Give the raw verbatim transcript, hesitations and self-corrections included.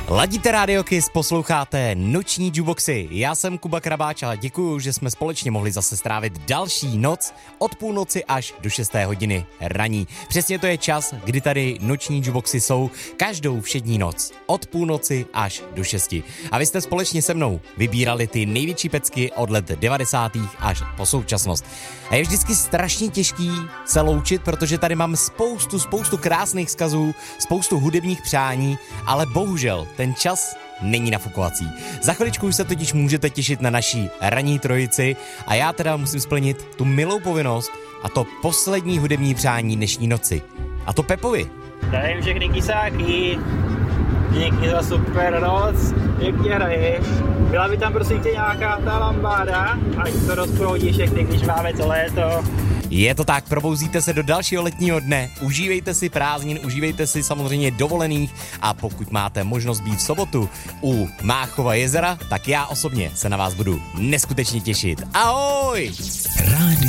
Ladíte Radio Kiss, posloucháte Noční Juboxy. Já jsem Kuba Krabáč a děkuju, že jsme společně mohli zase strávit další noc od půlnoci až do šesté hodiny raní. Přesně to je čas, kdy tady Noční Juboxy jsou každou všední noc od půlnoci až do šesti. A vy jste společně se mnou vybírali ty největší pecky od let devadesátých až po současnost. A je vždycky strašně těžký se loučit, protože tady mám spoustu, spoustu krásných vzkazů, spoustu hudebních přání, ale bohužel ten čas není nafukovací. Za chviličku už se totiž můžete těšit na naší ranní trojici a já teda musím splnit tu milou povinnost a to poslední hudební přání dnešní noci. A to Pepovi. Zdravím všechny kysáky, díky za super noc, pěkně hraješ. Byla by tam prosím tě nějaká ta lambáda, ať to rozproudí všechny, když máme to léto. Je to tak, probouzíte se do dalšího letního dne, užívejte si prázdnin, užívejte si samozřejmě dovolených a pokud máte možnost být v sobotu u Máchova jezera, tak já osobně se na vás budu neskutečně těšit. Ahoj! Rádio